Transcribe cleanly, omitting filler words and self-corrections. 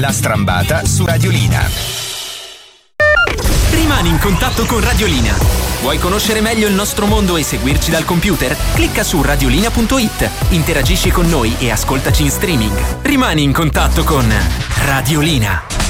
La Strambata su Radiolina. Rimani in contatto con Radiolina. Vuoi conoscere meglio il nostro mondo e seguirci dal computer? Clicca su radiolina.it, interagisci con noi e ascoltaci in streaming. Rimani in contatto con Radiolina.